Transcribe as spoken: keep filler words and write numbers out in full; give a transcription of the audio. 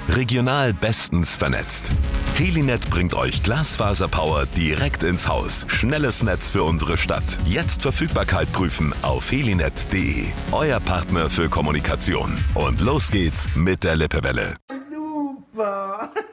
Regional bestens vernetzt. Helinet bringt euch Glasfaserpower direkt ins Haus. Schnelles Netz für unsere Stadt. Jetzt Verfügbarkeit prüfen auf helinet punkt de. Euer Partner für Kommunikation. Und los geht's mit der Lippewelle.